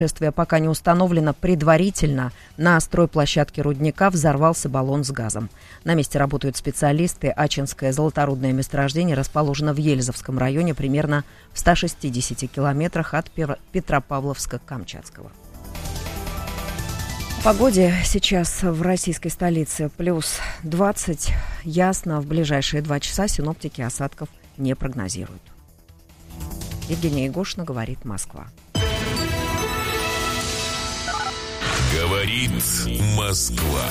Пока не установлено предварительно. На стройплощадке рудника взорвался баллон с газом. На месте работают специалисты. Ачинское золоторудное месторождение расположено в Ельзовском районе, примерно в 160 километрах от Петропавловска-Камчатского. О погоде сейчас в российской столице плюс 20. Ясно, в ближайшие 2 часа синоптики осадков не прогнозируют. Евгения Егошина, говорит Москва. Говорит Москва.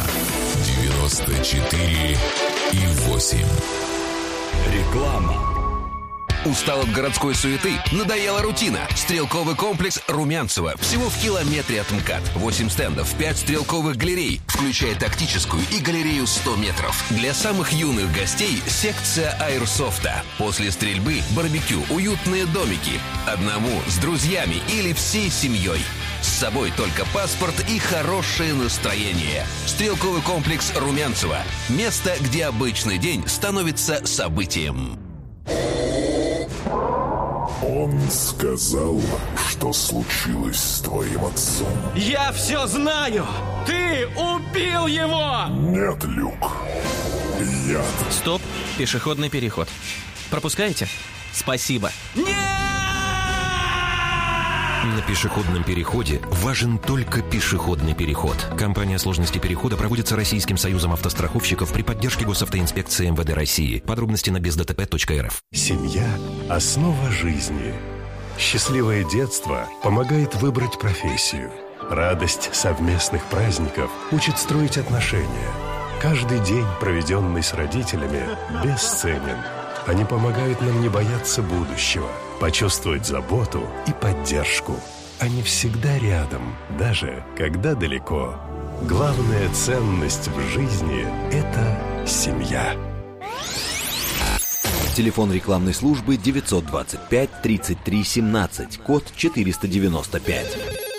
94,8. Реклама. Устал от городской суеты? Надоела рутина? Стрелковый комплекс Румянцево. Всего в километре от МКАД. 8 стендов, 5 стрелковых галерей, включая тактическую и галерею 100 метров. Для самых юных гостей секция аэрсофта. После стрельбы барбекю, уютные домики. Одному, с друзьями или всей семьей. С собой только паспорт и хорошее настроение. Стрелковый комплекс Румянцево. Место, где обычный день становится событием. Он сказал, что случилось с твоим отцом. Я все знаю! Ты убил его! Нет, Люк. Яд. Стоп, пешеходный переход. Пропускаете? Спасибо. Нет! На пешеходном переходе важен только пешеходный переход. Кампания «Сложности перехода» проводится Российским союзом автостраховщиков при поддержке Госавтоинспекции МВД России. Подробности на бездтп.рф. Семья – основа жизни. Счастливое детство помогает выбрать профессию. Радость совместных праздников учит строить отношения. Каждый день, проведенный с родителями, бесценен. Они помогают нам не бояться будущего, почувствовать заботу и поддержку. Они всегда рядом, даже когда далеко. Главная ценность в жизни – это семья. Телефон рекламной службы 925 33 17, код 495.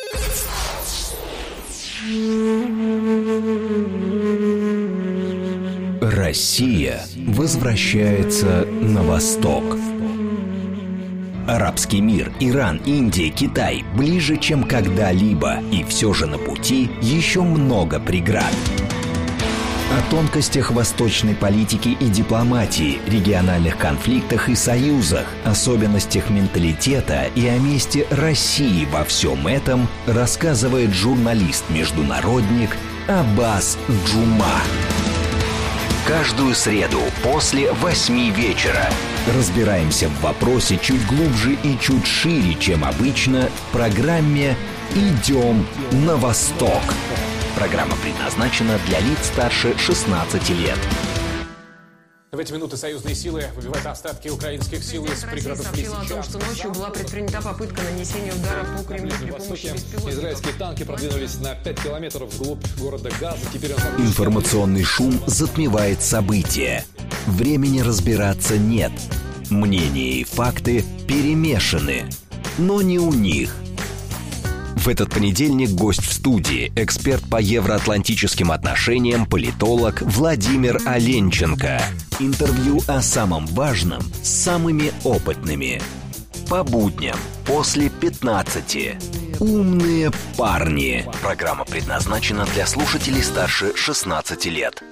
Россия возвращается на восток. Арабский мир, Иран, Индия, Китай ближе, чем когда-либо. И все же на пути еще много преград. О тонкостях восточной политики и дипломатии, региональных конфликтах и союзах, особенностях менталитета и о месте России во всем этом рассказывает журналист-международник Аббас Джума. Каждую среду после 8 вечера разбираемся в вопросе чуть глубже и чуть шире, чем обычно, в программе «Идем на восток». Программа предназначена для лиц старше 16 лет. В эти минуты союзные силы выбивают остатки украинских сил из пригородов Лисичанска. Сообщила о том, что ночью была предпринята попытка нанесения удара по Кремлю при помощи беспилотников. Израильские танки продвинулись на 5 километров вглубь города Газа. Теперь Информационный шум затмевает события. Времени разбираться нет. Мнения и факты перемешаны. Но не у них. В этот понедельник гость в студии, эксперт по евроатлантическим отношениям, политолог Владимир Оленченко. Интервью о самом важном с самыми опытными. По будням после 15. Умные парни. Программа предназначена для слушателей старше 16 лет.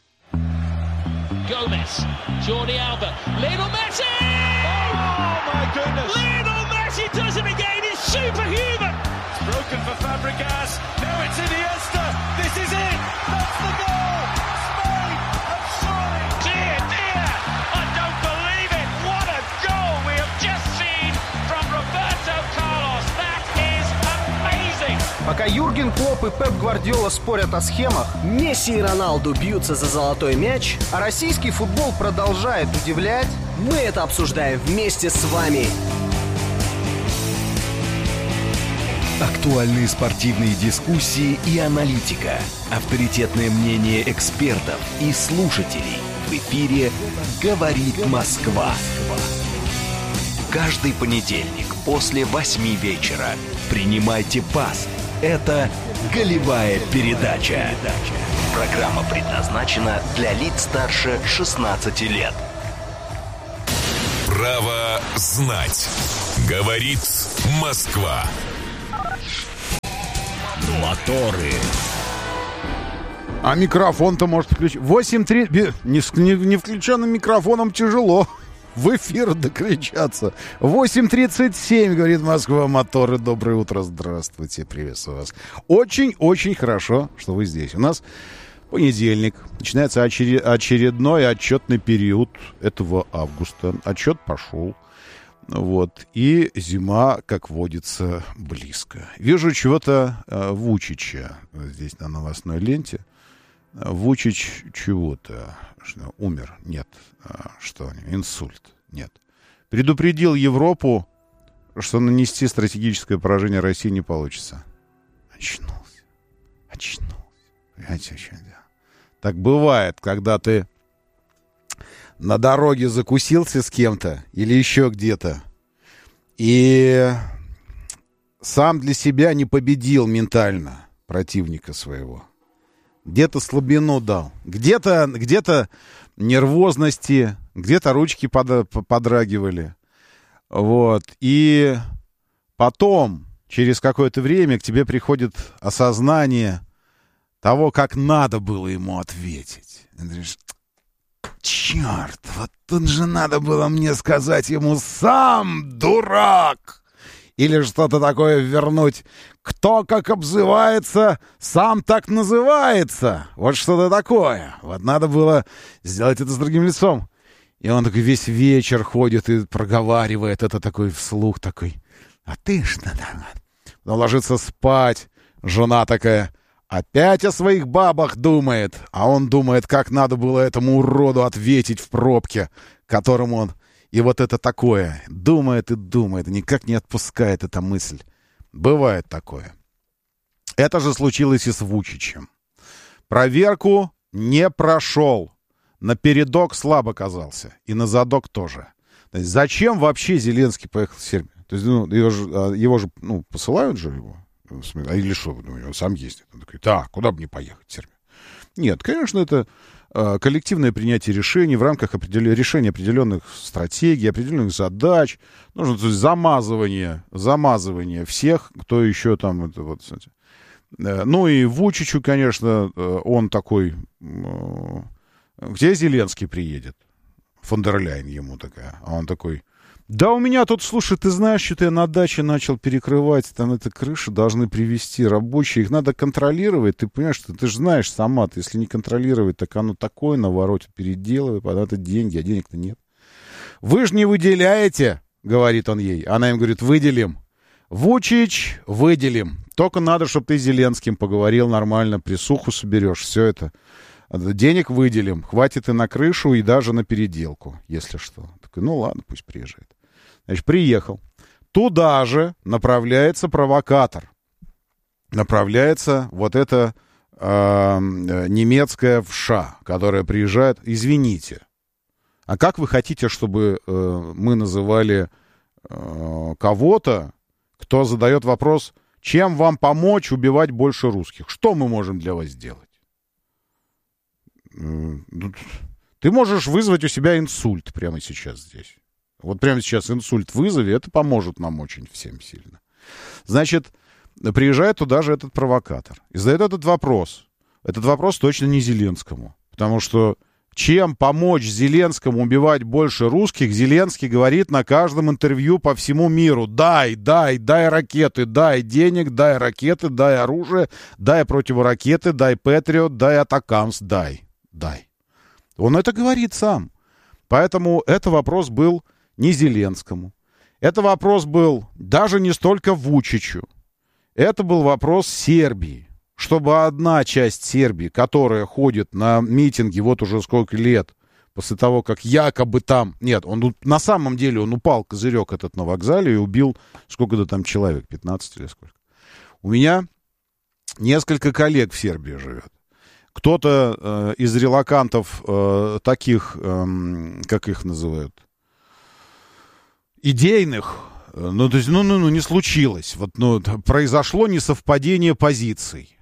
Gomez, Jordi Alba, Lionel Messi! Oh my goodness! Lionel Messi does it again. He's superhuman. Broken for Fabregas. Now it's Iniesta. This is it. That's the goal. Spain have scored. Dear, dear. I don't believe it. What a goal we have just seen from Roberto Carlos. That is amazing. Пока Юрген Клопп и Пеп Гвардиола спорят о схемах, Месси и Роналду бьются за золотой мяч, а российский футбол продолжает удивлять, мы это обсуждаем вместе с вами. Актуальные спортивные дискуссии и аналитика. Авторитетное мнение экспертов и слушателей. В эфире «Говорит Москва». Каждый понедельник после 8 вечера. Принимайте пас. Это «Голевая передача». Программа предназначена для лиц старше 16 лет. Право знать. Говорит Москва. Моторы. А микрофон-то может включить. 8.3... Не включенным микрофоном тяжело в эфир докричаться. 8.37, говорит Москва, Моторы. Доброе утро, здравствуйте, приветствую вас. Очень-очень хорошо, что вы здесь. У нас понедельник. Начинается очередной отчетный период этого августа. Отчет пошел. Вот. И зима, как водится, близко. Вижу чего-то Вучича здесь на новостной ленте. Вучич чего-то умер. Нет. Что? Инсульт. Нет. Предупредил Европу, что нанести стратегическое поражение России не получится. Очнулся. Понимаете, что это? Так бывает, когда ты на дороге закусился с кем-то или еще где-то и сам для себя не победил ментально противника своего. Где-то слабину дал, где-то нервозности, где-то ручки подрагивали. Вот. И потом, через какое-то время, к тебе приходит осознание того, как надо было ему ответить. И ты говоришь: черт, вот тут же надо было мне сказать ему: сам дурак! Или что-то такое вернуть. Кто как обзывается, сам так называется. Вот что-то такое. Вот надо было сделать это с другим лицом. И он такой весь вечер ходит и проговаривает это такой вслух такой: а ты что там? Он ложится спать. Жена такая: опять о своих бабах думает. А он думает, как надо было этому уроду ответить в пробке, которому он... И вот это такое. Думает и думает. Никак не отпускает эта мысль. Бывает такое. Это же случилось и с Вучичем. Проверку не прошел. На передок слабо казался. И на задок тоже. То есть зачем вообще Зеленский поехал в Сербию? То есть, его же посылают же его. А или что, он сам ездит. Он такой: так, куда бы не поехать в Сербию? Нет, конечно, это коллективное принятие решений в рамках решения определенных стратегий, определенных задач. Нужно, то есть, замазывание всех, кто еще там... Это вот, кстати. Ну и Вучичу, конечно, он такой... Где Зеленский приедет? Фон дер Ляйен ему такая. А он такой: да у меня тут, слушай, ты знаешь, что-то я на даче начал перекрывать, там это крыши должны привезти рабочие, их надо контролировать, ты понимаешь, что ты же знаешь сама, ты если не контролировать, так оно такое наворотит, переделывай, потом это деньги, а денег-то нет. Вы же не выделяете, говорит он ей, она им говорит: выделим. Вучич, выделим, только надо, чтобы ты с Зеленским поговорил нормально, присуху соберешь, все это. Денег выделим, хватит и на крышу, и даже на переделку, если что. Такой: ну ладно, пусть приезжает. Значит, приехал. Туда же направляется провокатор. Направляется вот эта немецкая вша, которая приезжает. Извините, а как вы хотите, чтобы мы называли кого-то, кто задает вопрос: чем вам помочь убивать больше русских? Что мы можем для вас сделать? Ты можешь вызвать у себя инсульт прямо сейчас здесь. Вот прямо сейчас инсульт вызови, это поможет нам очень всем сильно. Значит, приезжает туда же этот провокатор и задает этот вопрос. Этот вопрос точно не Зеленскому. Потому что чем помочь Зеленскому убивать больше русских, Зеленский говорит на каждом интервью по всему миру: дай ракеты, дай денег, дай ракеты, дай оружие, дай противоракеты, дай Патриот, дай Атакамс, дай. Он это говорит сам. Поэтому это вопрос был не Зеленскому. Это вопрос был даже не столько Вучичу. Это был вопрос Сербии. Чтобы одна часть Сербии, которая ходит на митинги вот уже сколько лет, после того, как якобы там... Нет, на самом деле он упал, козырек этот на вокзале, и убил сколько-то там человек, 15 или сколько. У меня несколько коллег в Сербии живет. Кто-то из релокантов таких, как их называют, идейных, то есть, не случилось. Произошло несовпадение позиций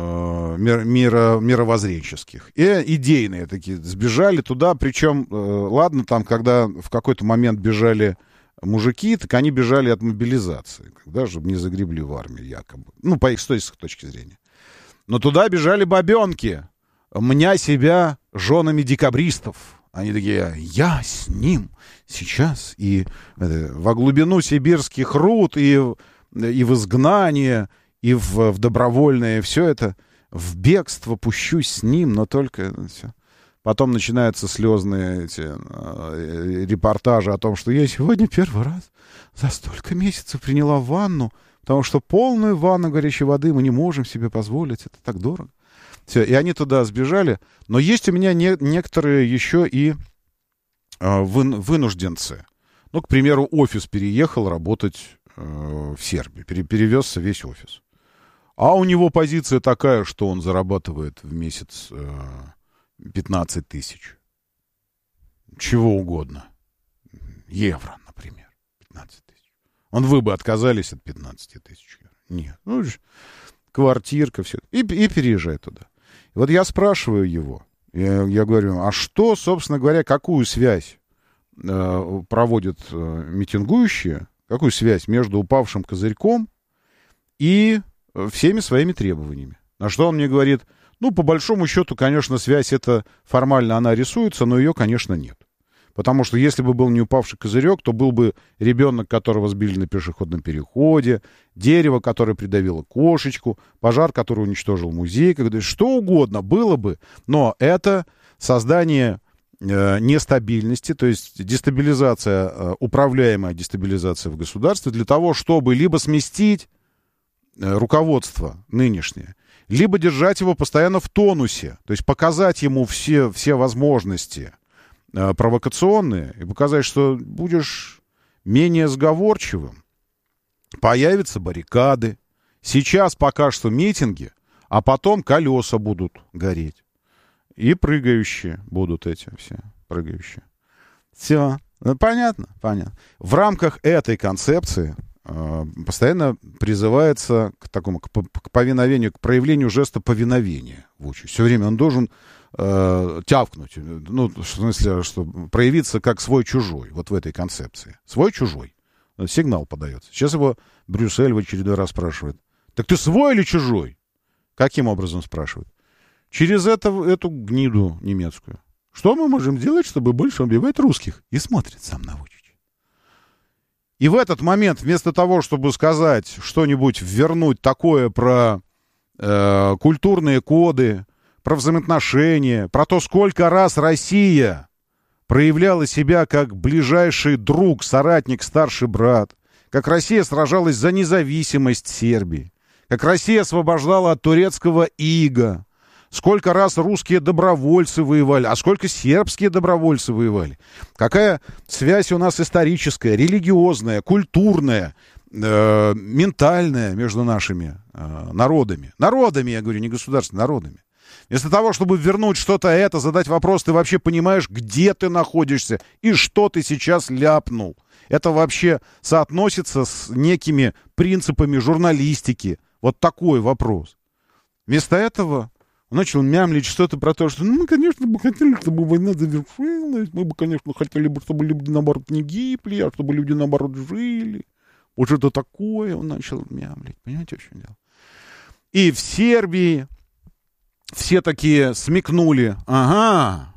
мировоззренческих. И идейные такие сбежали туда, причем, ладно, там, когда в какой-то момент бежали мужики, так они бежали от мобилизации, когда, чтобы не загребли в армию якобы. Ну, по их исторической точке зрения. Но туда бежали бабенки, мня себя женами декабристов. Они такие, я с ним сейчас и во глубину сибирских руд, и в изгнание, и в добровольное, все это, в бегство пущусь с ним, но только все. Потом начинаются слезные репортажи о том, что я сегодня первый раз за столько месяцев приняла ванну, потому что полную ванну горячей воды мы не можем себе позволить, это так дорого. Все, и они туда сбежали. Но есть у меня некоторые еще и вынужденцы. Ну, к примеру, офис переехал работать в Сербию. Перевезся весь офис. А у него позиция такая, что он зарабатывает в месяц 15 тысяч. Чего угодно. Евро, например. 15 тысяч. Вы бы отказались от 15 тысяч евро? Нет. Ну, квартирка, все. И переезжай туда. И вот я спрашиваю его. Я говорю, а что, собственно говоря, какую связь проводят митингующие, какую связь между упавшим козырьком и всеми своими требованиями? На что он мне говорит, ну, по большому счету, конечно, связь эта формально она рисуется, но ее, конечно, нет. Потому что если бы был не упавший козырек, то был бы ребенок, которого сбили на пешеходном переходе, дерево, которое придавило кошечку, пожар, который уничтожил музей, что угодно было бы, но это создание нестабильности, то есть дестабилизация, управляемая дестабилизация в государстве для того, чтобы либо сместить руководство нынешнее, либо держать его постоянно в тонусе, то есть показать ему все возможности провокационные и показать, что будешь менее сговорчивым, появятся баррикады. Сейчас пока что митинги, а потом колеса будут гореть. И прыгающие будут эти все, прыгающие. Все, понятно, понятно. В рамках этой концепции постоянно призывается к такому, к повиновению, к проявлению жеста повиновения в участь. Все время он должен тявкнуть, ну, в смысле, что проявиться как свой-чужой, вот в этой концепции. Свой-чужой. Сигнал подается. Сейчас его Брюссель в очередной раз спрашивает. Так ты свой или чужой? Каким образом спрашивает? Через эту гниду немецкую. Что мы можем сделать, чтобы больше убивать русских? И смотрит сам на Вучич. И в этот момент, вместо того, чтобы сказать что-нибудь, вернуть такое про культурные коды, про взаимоотношения, про то, сколько раз Россия проявляла себя как ближайший друг, соратник, старший брат, как Россия сражалась за независимость Сербии, как Россия освобождала от турецкого ига, сколько раз русские добровольцы воевали, а сколько сербские добровольцы воевали. Какая связь у нас историческая, религиозная, культурная, ментальная между нашими народами. Народами, я говорю, не государствами, народами. Вместо того, чтобы вернуть что-то это, задать вопрос, ты вообще понимаешь, где ты находишься и что ты сейчас ляпнул. Это вообще соотносится с некими принципами журналистики. Вот такой вопрос. Вместо этого он начал мямлить что-то про то, что мы, конечно, бы хотели, чтобы война завершилась, мы бы, конечно, хотели, чтобы люди, наоборот, не гибли, а чтобы люди, наоборот, жили. Вот что-то такое он начал мямлить. Понимаете, в чем дело? И в Сербии все такие смекнули, ага,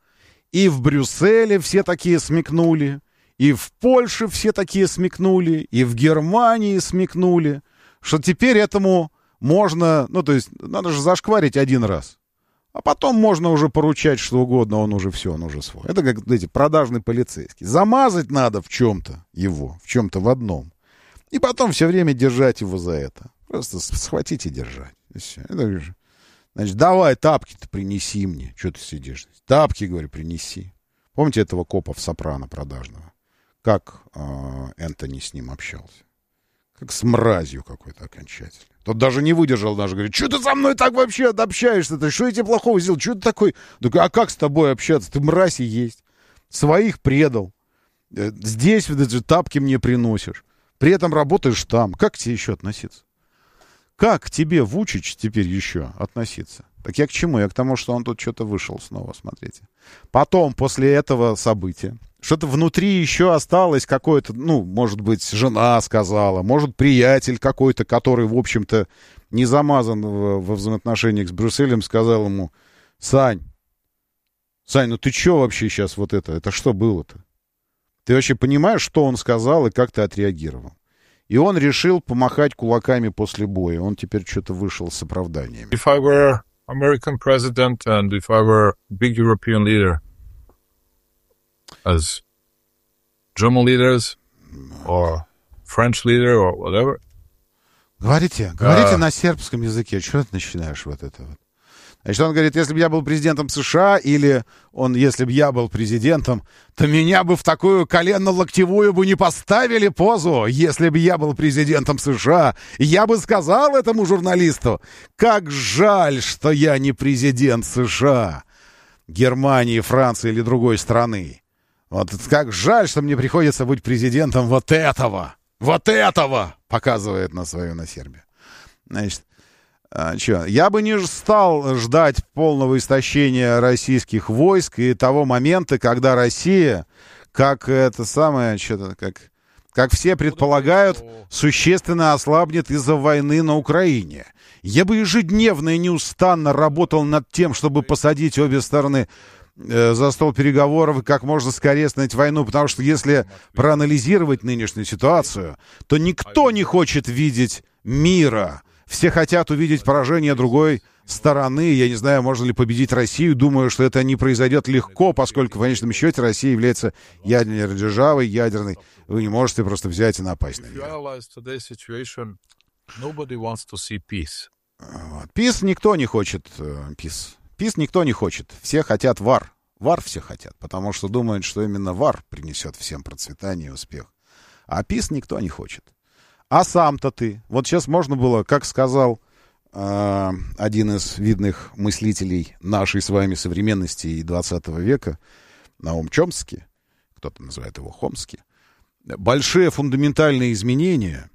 и в Брюсселе все такие смекнули, и в Польше все такие смекнули, и в Германии смекнули, что теперь этому можно, ну, то есть, надо же зашкварить один раз, а потом можно уже поручать что угодно, он уже все, он уже свой. Это как эти продажные полицейские. Замазать надо в чем-то его, в чем-то в одном, и потом все время держать его за это. Просто схватить и держать. И все. Это же... Значит, давай тапки-то принеси мне. Что ты сидишь здесь? Тапки, говорю, принеси. Помните этого копа в «Сопрано» продажного? Как Энтони с ним общался? Как с мразью какой-то окончательно. Тот даже не выдержал, даже говорит, что ты со мной так вообще общаешься-то? Что я тебе плохого сделал? Что ты такой? А как с тобой общаться? Ты мразь и есть. Своих предал. Здесь вот эти тапки мне приносишь. При этом работаешь там. Как к тебе еще относиться? Как к тебе, Вучич, теперь еще относиться? Так я к чему? Я к тому, что он тут что-то вышел снова, смотрите. Потом, после этого события, что-то внутри еще осталось какое-то, ну, может быть, жена сказала, может, приятель какой-то, который, в общем-то, не замазан во взаимоотношениях с Брюсселем, сказал ему: Сань, ну ты что вообще сейчас вот это что было-то? Ты вообще понимаешь, что он сказал и как ты отреагировал? И он решил помахать кулаками после боя. Он теперь что-то вышел с оправданиями. If I were American president and if I were big European leader, as German leaders or French leader or whatever. Говорите на сербском языке. Что ты начинаешь вот это вот? Значит, он говорит, если бы я был президентом США, или если бы я был президентом, то меня бы в такую коленно-локтевую бы не поставили позу. Если бы я был президентом США, я бы сказал этому журналисту: как жаль, что я не президент США, Германии, Франции или другой страны. Вот как жаль, что мне приходится быть президентом вот этого, показывает на Сербию. Значит, я бы не стал ждать полного истощения российских войск и того момента, когда Россия, как все предполагают, существенно ослабнет из-за войны на Украине. Я бы ежедневно и неустанно работал над тем, чтобы посадить обе стороны за стол переговоров и как можно скорее остановить войну, потому что если проанализировать нынешнюю ситуацию, то никто не хочет видеть мира. Все хотят увидеть поражение другой стороны. Я не знаю, можно ли победить Россию. Думаю, что это не произойдет легко, поскольку в конечном счете Россия является ядерной державой, ядерной. Вы не можете просто взять и напасть на нее. Пис никто не хочет. Пис никто не хочет. Все хотят вар. Вар все хотят, потому что думают, что именно вар принесет всем процветание и успех. А пис никто не хочет. А сам-то ты. Вот сейчас можно было, как сказал один из видных мыслителей нашей с вами современности и 20 века, Наум Чомски, кто-то называет его Хомски, большие и фундаментальные изменения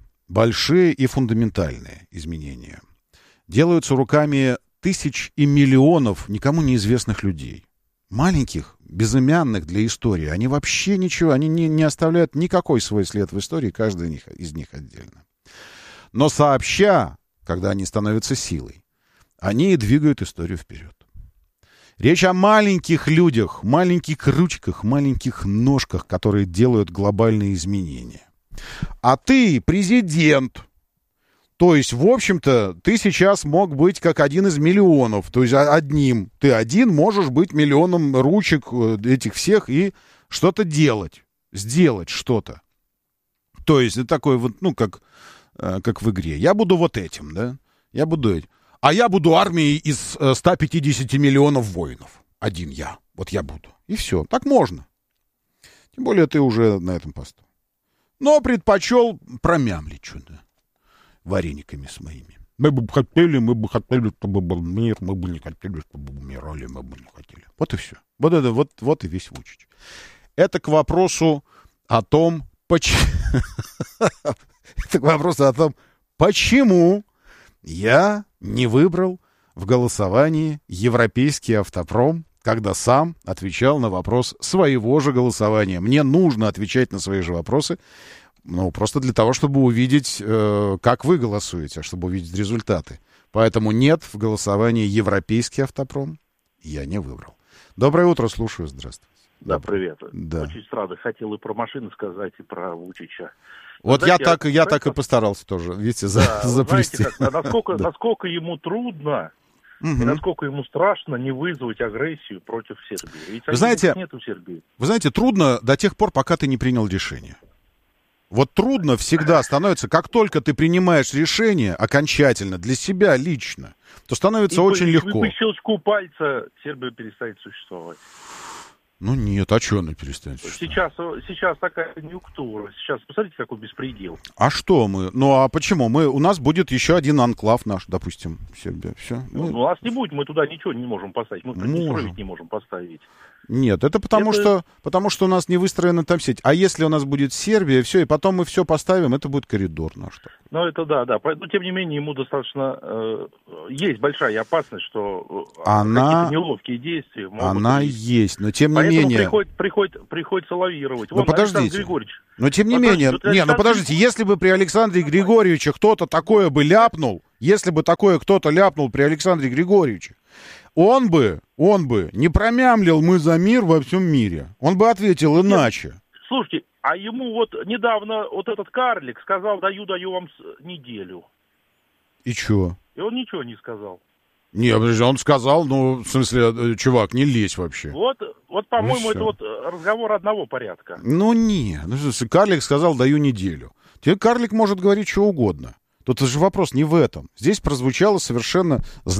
делаются руками тысяч и миллионов никому неизвестных людей. Маленьких, безымянных для истории. Они вообще ничего, они не оставляют никакой свой след в истории, каждый из них отдельно. Но сообща, когда они становятся силой, они и двигают историю вперед. Речь о маленьких людях, маленьких ручках, маленьких ножках, которые делают глобальные изменения. А ты президент. То есть, в общем-то, ты сейчас мог быть как один из миллионов. То есть одним. Ты один можешь быть миллионом ручек этих всех и что-то делать. Сделать что-то. То есть это такое вот, ну, как в игре. Я буду вот этим, да? Я буду этим. А я буду армией из 150 миллионов воинов. Один я. Вот я буду. И все. Так можно. Тем более ты уже на этом посту. Но предпочел промямлить что-то. Варениками с моими. Мы бы хотели, чтобы был мир, мы бы не хотели, чтобы умирали, мы бы не хотели. Вот и все. Вот и весь Вучич. Это к вопросу о том, почему я не выбрал в голосовании европейский автопром, когда сам отвечал на вопрос своего же голосования. Мне нужно отвечать на свои же вопросы. Ну, просто для того, чтобы увидеть, как вы голосуете, чтобы увидеть результаты. Поэтому нет, в голосовании европейский автопром я не выбрал. Доброе утро, слушаю, здравствуйте. Да, привет. Да. Очень рада. Хотел и про машины сказать, и про Вучича. Вот знаете, я так и постарался тоже, видите, заплести. Насколько ему трудно, и насколько ему страшно не вызвать агрессию против Сербии. Ведь вы знаете, нет у Сербии. Вы знаете, трудно до тех пор, пока ты не принял решение. Вот трудно всегда становится, как только ты принимаешь решение окончательно для себя лично, то становится очень легко. По щелчку пальца Сербия перестанет существовать. Ну нет, а что она перестанет существовать? Сейчас такая конъюнктура. Сейчас посмотрите, какой беспредел. А что мы? Ну а почему? У нас будет еще один анклав наш, допустим, Сербия. Все. У нас не будет, мы туда ничего не можем поставить. Мы Приднестровье не можем поставить. Нет, это потому что у нас не выстроена там сеть. А если у нас будет Сербия, все, и потом мы все поставим, это будет коридор наш. Ну, это да. Но, тем не менее, ему достаточно... есть большая опасность, что какие-то неловкие действия могут Она быть. Есть, но тем не менее... приходится лавировать. Ну, подождите. Но тем не менее... Подождите, если бы при Александре Григорьевиче кто-то такое бы ляпнул, если бы такое кто-то ляпнул при Александре Григорьевиче, он бы не промямлил «мы за мир во всем мире». Он бы ответил иначе. Слушайте, а ему вот недавно вот этот карлик сказал: даю вам неделю. И чё? И он ничего не сказал. Не, он сказал, в смысле, чувак, не лезь вообще. Вот по-моему, это вот разговор одного порядка. Карлик сказал: даю неделю. Тебе карлик может говорить что угодно. Тут же вопрос не в этом. Здесь прозвучала совершенно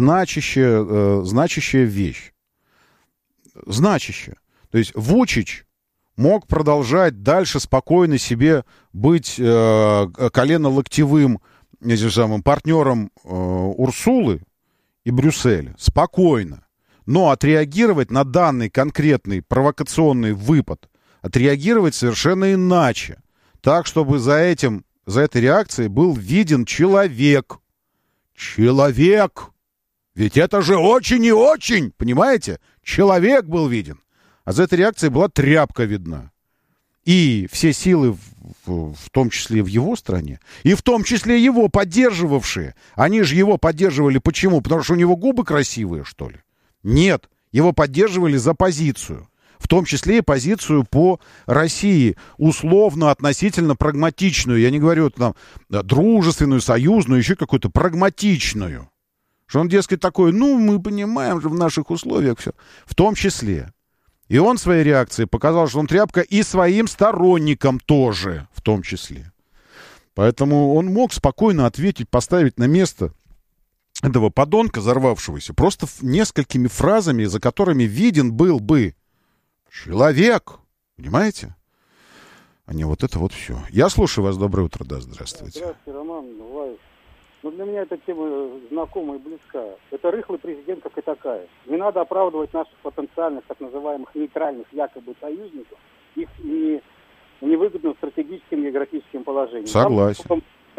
значащая вещь. Значащая. То есть Вучич мог продолжать дальше спокойно себе быть колено-локтевым этим самым партнером Урсулы и Брюсселя. Спокойно. Но отреагировать на данный конкретный провокационный выпад, отреагировать совершенно иначе. Так, чтобы за этой реакцией был виден человек. Человек! Ведь это же очень и очень, понимаете? Человек был виден. А за этой реакцией была тряпка видна. И все силы, в том числе в его стране, и в том числе его поддерживавшие, они же его поддерживали почему? Потому что у него губы красивые, что ли? Нет, его поддерживали за позицию. В том числе и позицию по России, условно, относительно прагматичную. Я не говорю там дружественную, союзную, еще какую-то прагматичную. Что он, дескать, такой, мы понимаем же в наших условиях все. В том числе. И он своей реакцией показал, что он тряпка, и своим сторонникам тоже, в том числе. Поэтому он мог спокойно ответить, поставить на место этого подонка, взорвавшегося, просто несколькими фразами, за которыми виден был бы человек, понимаете? А не вот это вот все. Я слушаю вас. Доброе утро, да, здравствуйте. Здравствуйте, Роман, Вайс. Для меня эта тема знакома и близка. Это рыхлый президент, как и такая. Не надо оправдывать наших потенциальных, так называемых, нейтральных якобы союзников их невыгодным стратегическим географическим положением. Согласен.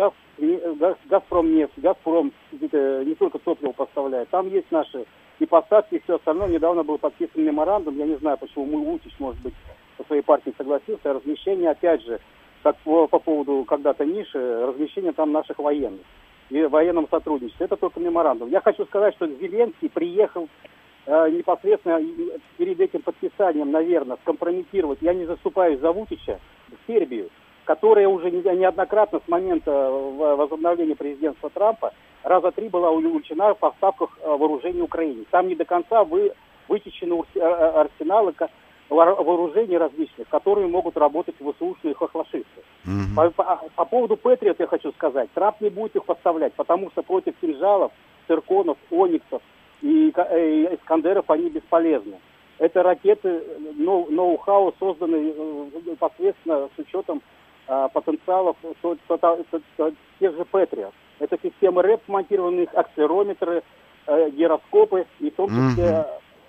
Газпром нефть, Газпром не только топливо поставляет. Там есть наши и поставки, и все остальное. Недавно был подписан меморандум. Я не знаю, почему Вучич, может быть, по своей партии согласился. Размещение, опять же, как по поводу когда-то ниши, размещение там наших военных и военном сотрудничестве. Это только меморандум. Я хочу сказать, что Зеленский приехал непосредственно перед этим подписанием, наверное, скомпрометировать. Я не заступаюсь за Вучича, в Сербию, которая уже неоднократно с момента возобновления президентства Трампа раза 3 была увлечена в поставках вооружений Украине. Там не до конца вычищены арсеналы вооружений различных, которые могут работать в ВСУшные хохлашисты. По поводу Патриот я хочу сказать. Трамп не будет их поставлять, потому что против кинжалов, цирконов, ониксов и Искандеров они бесполезны. Это ракеты ноу-хау, созданные непосредственно с учетом потенциалов тех же Патриот. Это системы РЭП, монтированные акселерометры, гироскопы и в том числе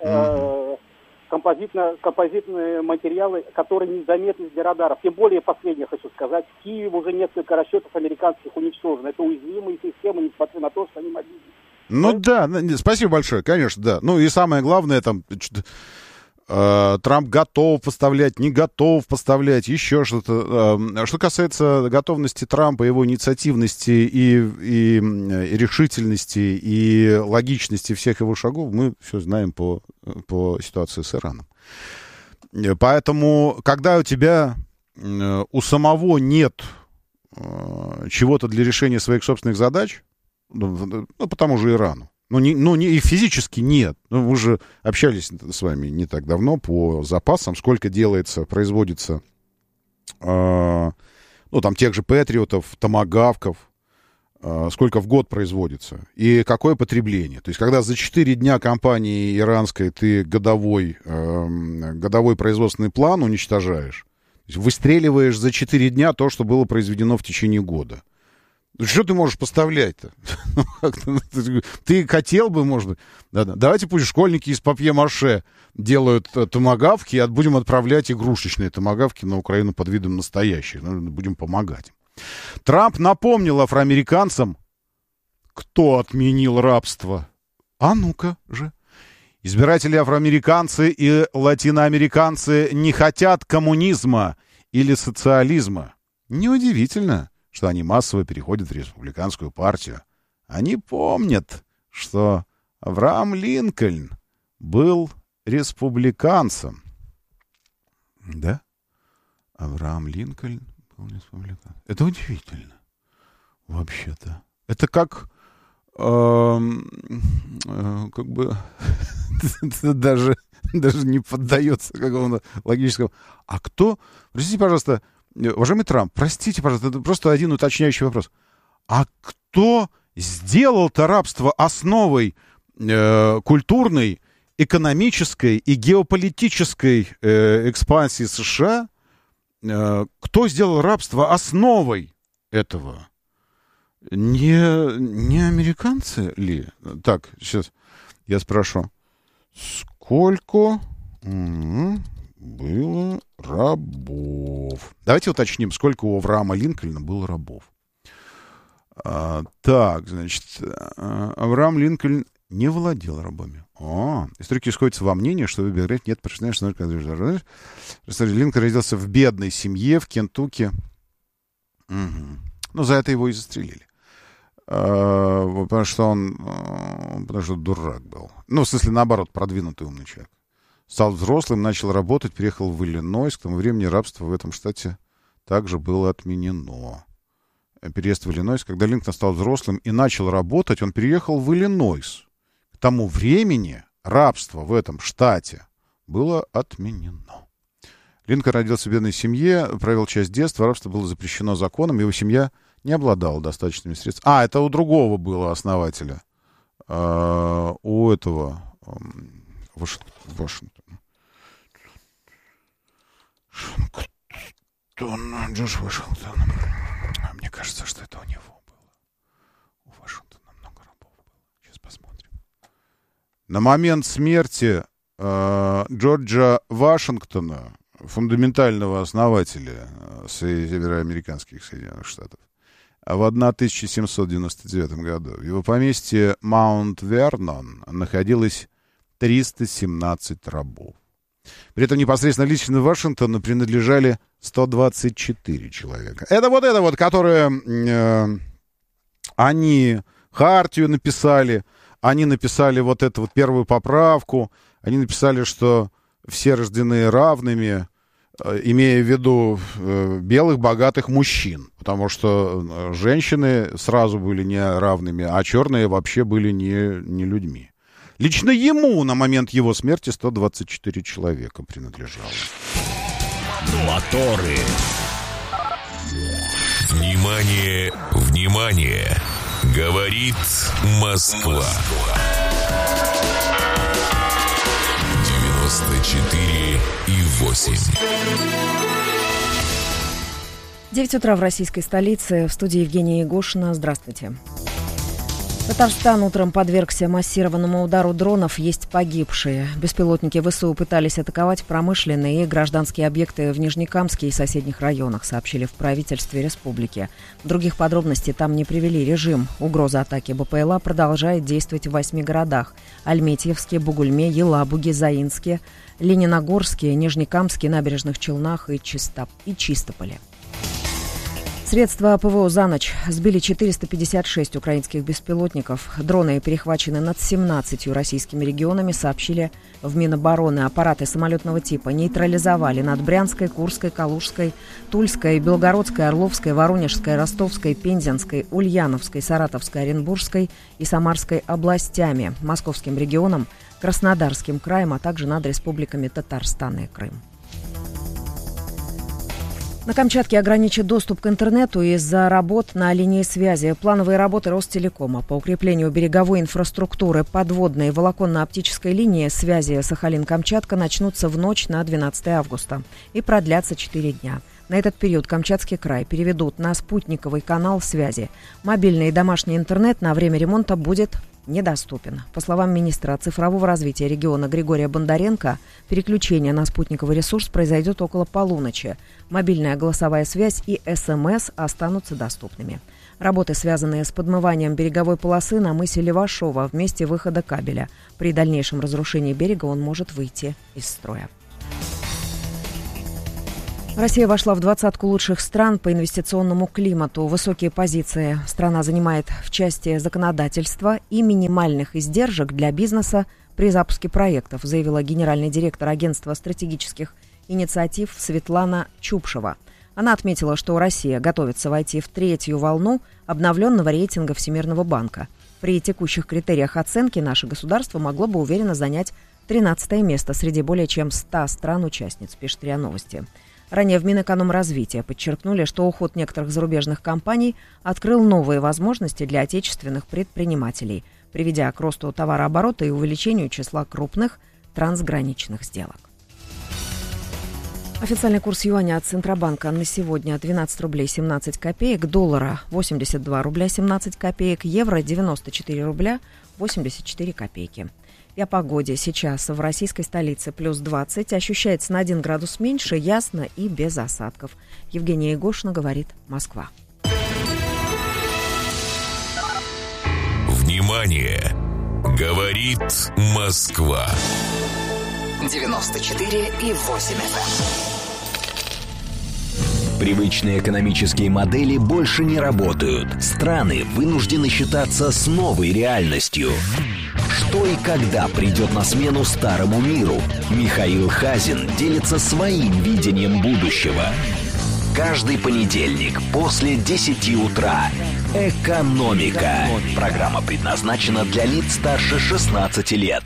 композитные материалы, которые незаметны для радаров. Тем более, последнее хочу сказать, в Киеве уже несколько расчетов американских уничтожено. Это уязвимые системы, несмотря на то, что они мобильны. Да, спасибо большое, конечно, да. И самое главное, там, Трамп готов поставлять, не готов поставлять, еще что-то. Что касается готовности Трампа, его инициативности и решительности, и логичности всех его шагов, мы все знаем по ситуации с Ираном. Поэтому, когда у тебя у самого нет чего-то для решения своих собственных задач, по тому же Ирану, и физически нет. Мы уже общались с вами не так давно по запасам, сколько производится, там тех же Патриотов, томагавков, сколько в год производится, и какое потребление. То есть, когда за 4 дня компании иранской ты годовой производственный план уничтожаешь, выстреливаешь за 4 дня то, что было произведено в течение года. Что ты можешь поставлять-то? Ты хотел бы, может быть... Давайте пусть школьники из папье-маше делают томагавки, и будем отправлять игрушечные томагавки на Украину под видом настоящих. Будем помогать. Трамп напомнил афроамериканцам, кто отменил рабство. А ну-ка же. Избиратели афроамериканцы и латиноамериканцы не хотят коммунизма или социализма. Неудивительно, что они массово переходят в республиканскую партию. Они помнят, что Авраам Линкольн был республиканцем. Да? Авраам Линкольн был республиканцем. Это удивительно. Вообще-то. Это как бы даже не поддается какому-то логическому. А кто? Простите, пожалуйста, уважаемый Трамп, простите, пожалуйста, это просто один уточняющий вопрос. А кто сделал-то рабство основой культурной, экономической и геополитической экспансии США? Кто сделал рабство основой этого? Не американцы ли? Так, сейчас я спрошу. Сколько было рабов? Давайте уточним, сколько у Авраама Линкольна было рабов. Так, значит, Авраам Линкольн не владел рабами. Историки сходятся во мнении, что в биографии нет персонажа. Линкольн родился в бедной семье в Кентукки. Ну, за это его и застрелили. Потому что дурак был. Ну, в смысле, наоборот, продвинутый умный человек. Стал взрослым, начал работать, приехал в Иллинойс. К тому времени рабство в этом штате также было отменено. Переезд в Иллинойс. Когда Линкольн стал взрослым и начал работать, он переехал в Иллинойс. К тому времени рабство в этом штате было отменено. Линкольн родился в бедной семье, провел часть детства, рабство было запрещено законом, его семья не обладала достаточными средствами. Это у другого было основателя. У этого Вашингтона. Джордж Вашингтон. Мне кажется, что это у него было. У Вашингтона много рабов было. Сейчас посмотрим. На момент смерти Джорджа Вашингтона, фундаментального основателя североамериканских Соединенных Штатов, в 1799 году в его поместье Маунт-Вернон находилось 317 рабов. При этом непосредственно лично Вашингтону принадлежали 124 человека. Это которые они хартию написали, они написали вот эту вот первую поправку, они написали, что все рождены равными, имея в виду белых, богатых мужчин, потому что женщины сразу были не равными, а черные вообще были не людьми. Лично ему на момент его смерти 124 человека принадлежало. Моторы. Внимание, внимание! Говорит Москва. 94,8. 9 утра в российской столице. В студии Евгения Егошина. Здравствуйте. Татарстан утром подвергся массированному удару дронов, есть погибшие. Беспилотники ВСУ пытались атаковать промышленные и гражданские объекты в Нижнекамске и соседних районах, сообщили в правительстве республики. Других подробностей там не привели. Режим угрозы атаки БПЛА продолжает действовать в 8 городах: Альметьевске, Бугульме, Елабуге, Заинске, Лениногорске, Нижнекамске, Набережных Челнах и Чистополе. Средства ПВО за ночь сбили 456 украинских беспилотников. Дроны перехвачены над 17 российскими регионами, сообщили в Минобороны. Аппараты самолетного типа нейтрализовали над Брянской, Курской, Калужской, Тульской, Белгородской, Орловской, Воронежской, Ростовской, Пензенской, Ульяновской, Саратовской, Оренбургской и Самарской областями, Московским регионом, Краснодарским краем, а также над республиками Татарстан и Крым. На Камчатке ограничат доступ к интернету из-за работ на линии связи. Плановые работы Ростелекома по укреплению береговой инфраструктуры подводной волоконно-оптической линии связи Сахалин-Камчатка начнутся в ночь на 12 августа и продлятся 4 дня. На этот период Камчатский край переведут на спутниковый канал связи. Мобильный и домашний интернет на время ремонта будет недоступен. По словам министра цифрового развития региона Григория Бондаренко, переключение на спутниковый ресурс произойдет около полуночи. Мобильная голосовая связь и СМС останутся доступными. Работы, связанные с подмыванием береговой полосы на мысе Левашова в месте выхода кабеля. При дальнейшем разрушении берега он может выйти из строя. Россия вошла в 20-ку лучших стран по инвестиционному климату. Высокие позиции страна занимает в части законодательства и минимальных издержек для бизнеса при запуске проектов, заявила генеральный директор агентства стратегических инициатив Светлана Чупшева. Она отметила, что Россия готовится войти в 3-ю волну обновленного рейтинга Всемирного банка. При текущих критериях оценки наше государство могло бы уверенно занять 13-е место среди более чем 100 стран-участниц, пишет РИА Новости. Ранее в Минэкономразвития подчеркнули, что уход некоторых зарубежных компаний открыл новые возможности для отечественных предпринимателей, приведя к росту товарооборота и увеличению числа крупных трансграничных сделок. Официальный курс юаня от Центробанка на сегодня 12 рублей 17 копеек, доллара 82 рубля 17 копеек, евро 94 рубля 84 копейки. И о погоде. Сейчас в российской столице плюс 20, ощущается на 1 градус меньше, ясно и без осадков. Евгения Егошина говорит, Москва. Внимание! Говорит Москва. 94,8 FM. Привычные экономические модели больше не работают. Страны вынуждены считаться с новой реальностью. Что и когда придет на смену старому миру? Михаил Хазин делится своим видением будущего. Каждый понедельник после 10 утра. «Экономика». Программа предназначена для лиц старше 16 лет.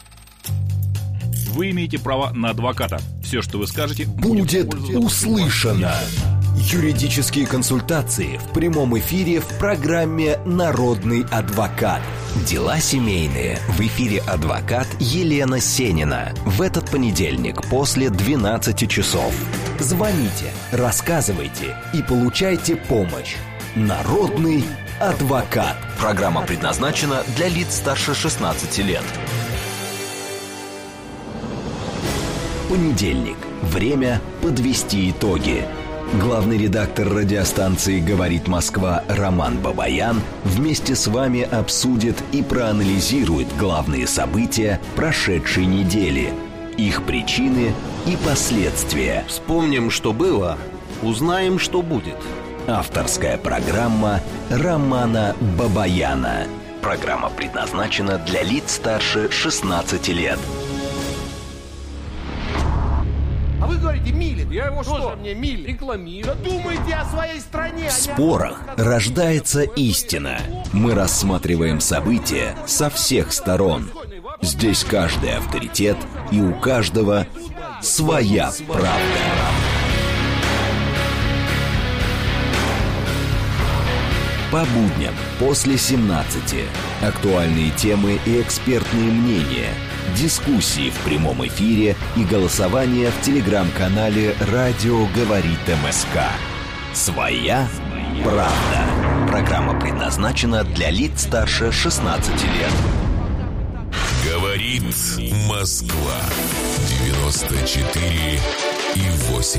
Вы имеете право на адвоката. Все, что вы скажете, будет услышано. Юридические консультации в прямом эфире в программе «Народный адвокат». Дела семейные. В эфире адвокат Елена Сенина. В этот понедельник после 12 часов. Звоните, рассказывайте и получайте помощь. «Народный адвокат». Программа предназначена для лиц старше 16 лет. Понедельник. Время подвести итоги. Главный редактор радиостанции «Говорит Москва» Роман Бабаян вместе с вами обсудит и проанализирует главные события прошедшей недели, их причины и последствия. Вспомним, что было, узнаем, что будет. Авторская программа Романа Бабаяна. Программа предназначена для лиц старше 16 лет. А вы говорите, Милин. Я его что? Мне Милин рекламирую. Да думайте о своей стране. В спорах рождается истина. Мы рассматриваем события со всех сторон. Здесь каждый авторитет, и у каждого своя правда. По будням после 17. Актуальные темы и экспертные мнения. Дискуссии в прямом эфире и голосование в телеграм-канале «Радио говорит МСК». Своя правда. Программа предназначена для лиц старше 16 лет. Говорит Москва. 94,8.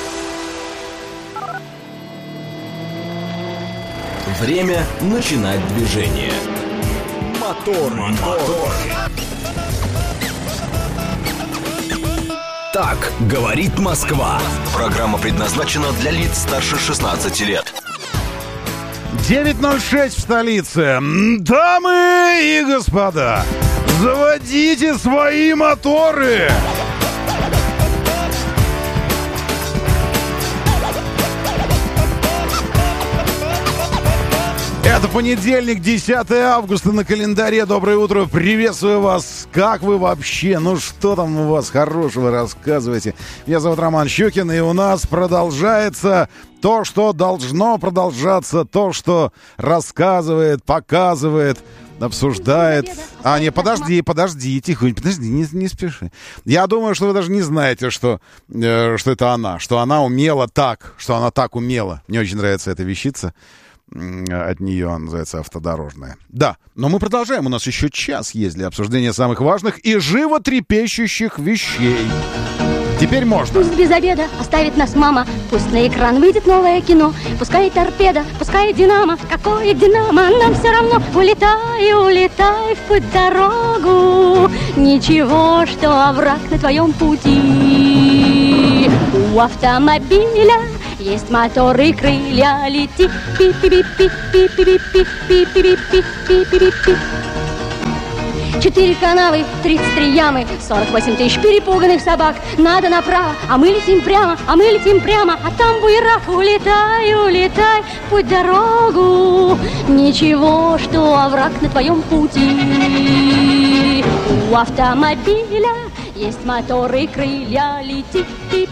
Время начинать движение. Мотор. Так говорит Москва. Программа предназначена для лиц старше 16 лет. 9:06 в столице. Дамы и господа, заводите свои моторы. Это понедельник, 10 августа на календаре. Доброе утро, приветствую вас. Как вы вообще? Ну что там у вас хорошего, рассказывайте. Меня зовут Роман Щукин, и у нас продолжается то, что должно продолжаться, то, что рассказывает, показывает обсуждает... не, подожди, тихонько, подожди, не спеши. Я думаю, что вы даже не знаете, что это она, что она умела так, что она так умела. Мне очень нравится эта вещица. От нее она называется «Автодорожная». Да, но мы продолжаем. У нас еще час есть для обсуждения самых важных и животрепещущих вещей. Теперь можно. Пусть без обеда оставит нас мама, пусть на экран выйдет новое кино, пускай торпеда, пускай динамо, какое динамо, нам все равно. Улетай, улетай в путь дорогу, ничего, что овраг на твоем пути. У автомобиля есть мотор и крылья, лети, пи-пи-пи-пи-пи-пи-пи-пи-пи-пи-пи-пи-пи. 4 канавы, 33 ямы, 48 тысяч перепуганных собак. Надо направо, а мы летим прямо, а там буерак. Улетай, улетай, путь дорогу, ничего, что овраг на твоем пути. У автомобиля есть мотор и крылья, лети,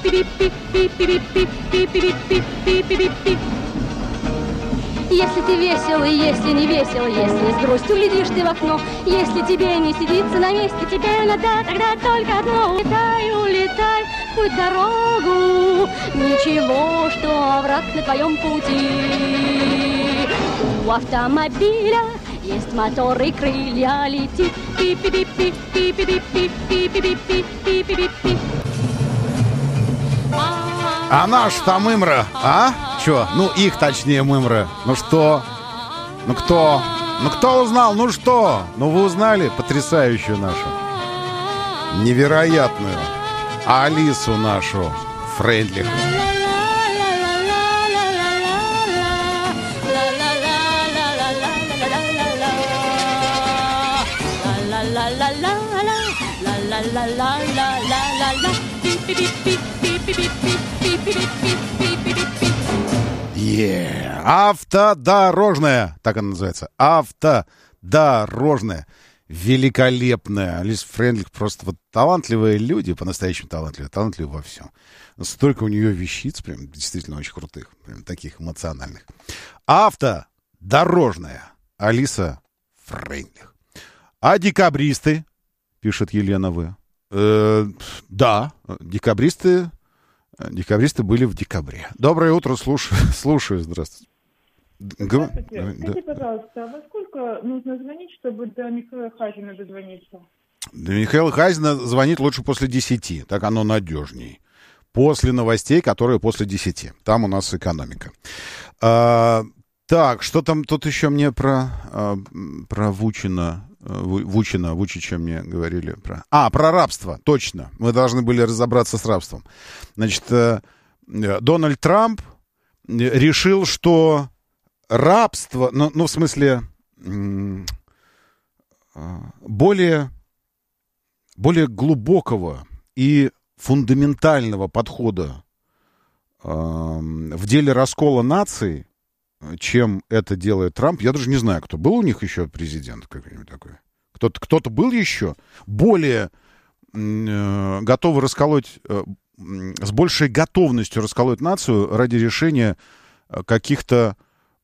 пи-пи-пи-пи-пи-пи-пи-пи-пи-пи-пи-пи. Если ты весел, и если не весел, если с грустью глядишь ты в окно, если тебе не сидится на месте, тебе надо тогда только одно. Улетай, улетай, в путь дорогу, ничего, что овраг на твоем пути. У автомобиля есть мотор и крылья, лети, пи-пи-пи-пи-пи-пи-пи-пи-пи-пи-пи-пи-пи. А наш-то мымра, а? Чё? Ну, их точнее мымра. Ну что? Ну кто? Ну кто узнал? Ну что? Ну вы узнали потрясающую нашу, невероятную Алису нашу Фрейндлих. Автодорожная, так она называется. Автодорожная. Великолепная. Алиса Фрейндлих просто вот талантливые люди, по-настоящему талантливые во всем. Столько у нее вещиц, прям действительно очень крутых, прям таких эмоциональных. Автодорожная. Алиса Фрейндлих. А декабристы, пишет Елена В. Да, декабристы были в декабре. Доброе утро, слушаю, здравствуйте. Здравствуйте. Скажите, пожалуйста, а во сколько нужно звонить, чтобы до Михаила Хазина дозвониться? До Михаила Хазина звонить лучше после 10, так оно надежней. После новостей, которые после 10. Там у нас экономика. Так, что там тут еще мне про Вучича мне говорили. Про рабство, точно. Мы должны были разобраться с рабством. Значит, Дональд Трамп решил, что рабство, ну в смысле, более глубокого и фундаментального подхода в деле раскола нации, чем это делает Трамп. Я даже не знаю, кто был у них еще президент какой-нибудь такой. Кто-то был еще более готовый расколоть, с большей готовностью расколоть нацию ради решения каких-то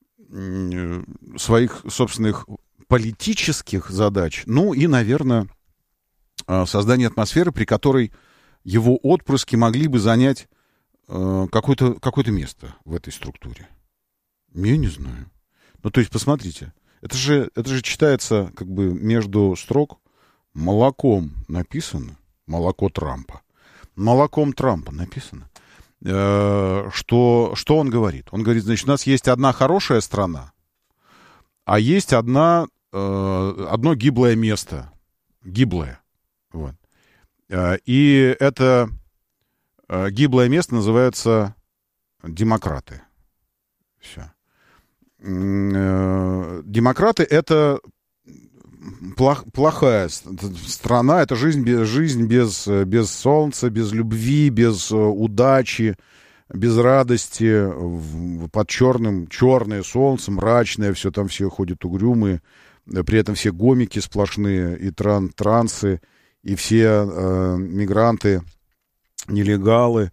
своих собственных политических задач. Ну и, наверное, создание атмосферы, при которой его отпрыски могли бы занять какое-то место в этой структуре. Я не знаю. Ну, то есть, посмотрите, это же читается как бы между строк молоком написано, молоко Трампа. Молоком Трампа написано. Что он говорит? Он говорит, значит, у нас есть одна хорошая страна, а есть одно гиблое место. Гиблое. Вот. И это гиблое место называется демократы. Все. Демократы — это плохая страна, это жизнь без солнца, без любви, без удачи, без радости, под черное солнце, мрачное, все там все ходят угрюмые, при этом все гомики сплошные, и трансы, и все мигранты, нелегалы,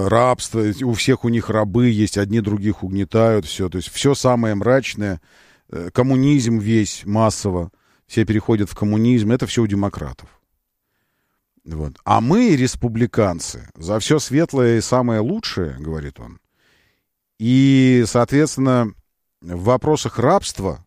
рабство, у всех у них рабы есть, одни других угнетают, все, то есть все самое мрачное, коммунизм весь массово, все переходят в коммунизм, это все у демократов. Вот. А мы, республиканцы, за все светлое и самое лучшее, говорит он. И, соответственно, в вопросах рабства,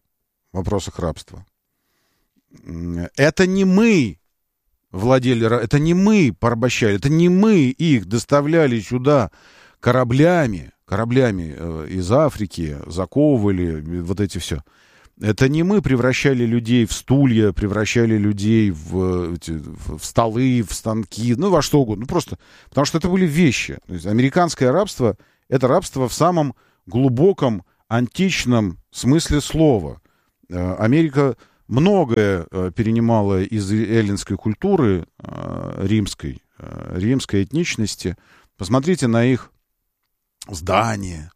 это не мы владели, это не мы порабощали, это не мы их доставляли сюда кораблями из Африки, заковывали, вот эти все. Это не мы превращали людей в стулья, превращали людей в столы, в станки, ну, во что угодно. Ну, просто потому что это были вещи. То есть американское рабство — это рабство в самом глубоком античном смысле слова. Америка многое перенимала из эллинской культуры, римской этничности. Посмотрите на их здания,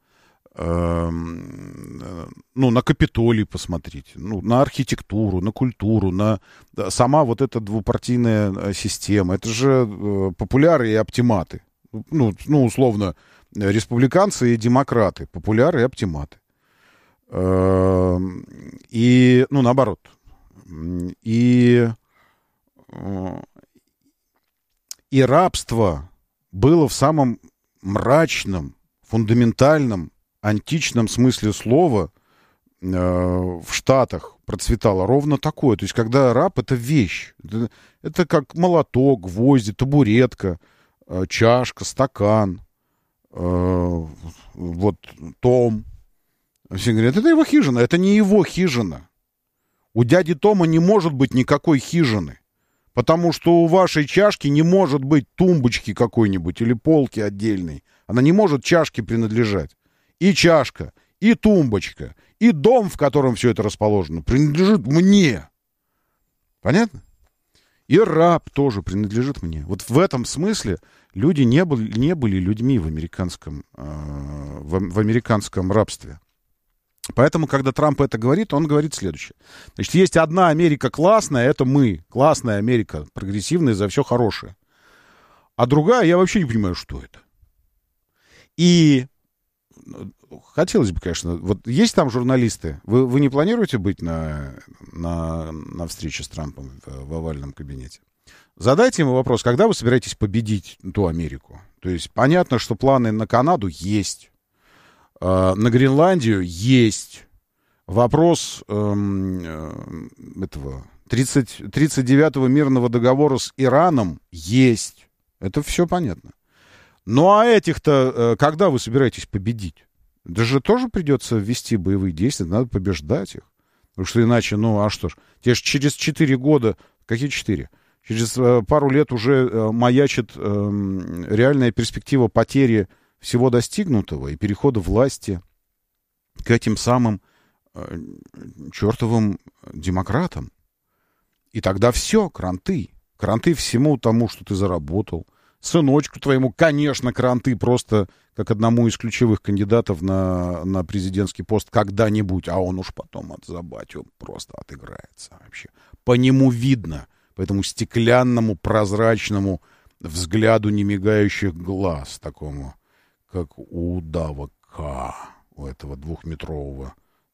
на Капитолий посмотрите, на архитектуру, на культуру, на сама вот эта двупартийная система. Это же популяры и оптиматы. Условно, республиканцы и демократы. Популяры и оптиматы. И, наоборот. И рабство было в самом мрачном, фундаментальном, античном смысле слова в Штатах процветало ровно такое. То есть, когда раб — это вещь. Это как молоток, гвозди, табуретка, чашка, стакан, вот том. Все говорят, это его хижина. Это не его хижина. У дяди Тома не может быть никакой хижины. Потому что у вашей чашки не может быть тумбочки какой-нибудь или полки отдельной. Она не может чашке принадлежать. И чашка, и тумбочка, и дом, в котором все это расположено, принадлежит мне. Понятно? И раб тоже принадлежит мне. Вот в этом смысле люди не были людьми в американском рабстве. Поэтому, когда Трамп это говорит, он говорит следующее. Значит, есть одна Америка классная, это мы. Классная Америка, прогрессивная, за все хорошее. А другая, я вообще не понимаю, что это. И хотелось бы, конечно, вот есть там журналисты. Вы не планируете быть на встрече с Трампом в овальном кабинете? Задайте ему вопрос, когда вы собираетесь победить ту Америку? То есть понятно, что планы на Канаду есть. На Гренландию есть. Вопрос этого 39-го мирного договора с Ираном есть. Это все понятно. Ну а этих-то когда вы собираетесь победить? Да же тоже придется ввести боевые действия, надо побеждать их. Потому что иначе, а что ж, те же через 4 года, какие 4? Через пару лет уже маячит реальная перспектива потери всего достигнутого и перехода власти к этим самым чертовым демократам. И тогда все, кранты. Кранты всему тому, что ты заработал. Сыночку твоему, конечно, кранты просто как одному из ключевых кандидатов на президентский пост когда-нибудь, а он уж потом от забатью просто отыграется вообще. По нему видно, по этому стеклянному, прозрачному взгляду немигающих глаз, такому, как у удава К, у этого 2-метрового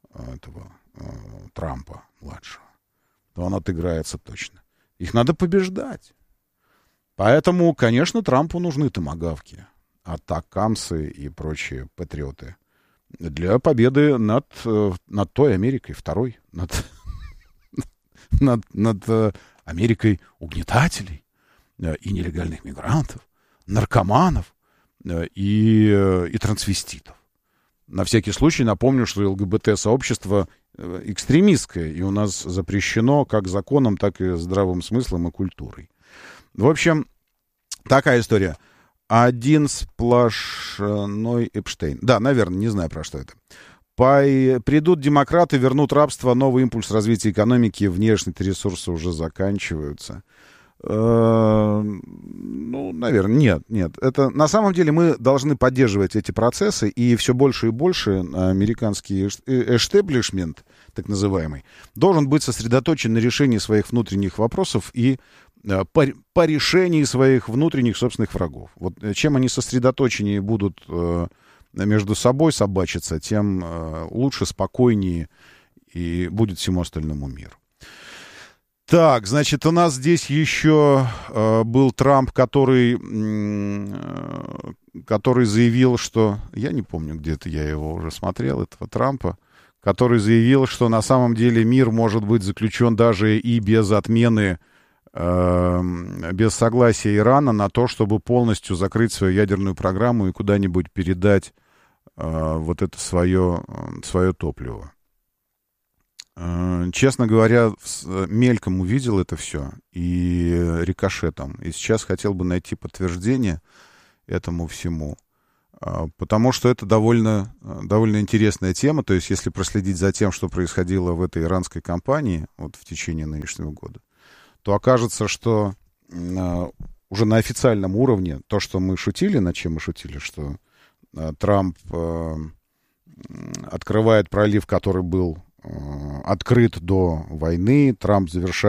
Трампа младшего. То он отыграется точно. Их надо побеждать. Поэтому, конечно, Трампу нужны томагавки, атакамсы и прочие патриоты для победы над той Америкой, второй, над Америкой угнетателей и нелегальных мигрантов, наркоманов и трансвеститов. На всякий случай напомню, что ЛГБТ-сообщество экстремистское, и у нас запрещено как законом, так и здравым смыслом и культурой. В общем, такая история. Один сплошной Эпштейн. Да, наверное, не знаю, про что это. Придут демократы, вернут рабство, новый импульс развития экономики, внешние ресурсы уже заканчиваются. Наверное, нет. Это, на самом деле мы должны поддерживать эти процессы, и все больше и больше американский эштеблишмент, так называемый, должен быть сосредоточен на решении своих внутренних вопросов и по решении своих внутренних собственных врагов. Вот чем они сосредоточеннее будут между собой собачиться, тем лучше, спокойнее и будет всему остальному миру. Так, значит, у нас здесь еще был Трамп, который заявил, что... Я не помню, где-то я его уже смотрел, этого Трампа, который заявил, что на самом деле мир может быть заключен даже и без отмены, без согласия Ирана на то, чтобы полностью закрыть свою ядерную программу и куда-нибудь передать вот это свое топливо. Честно говоря, мельком увидел это все и рикошетом. И сейчас хотел бы найти подтверждение этому всему. Потому что это довольно интересная тема. То есть, если проследить за тем, что происходило в этой иранской кампании вот в течение нынешнего года, то окажется, что уже на официальном уровне то, что мы шутили, над чем мы шутили, что Трамп открывает пролив, который был открыт до войны, Трамп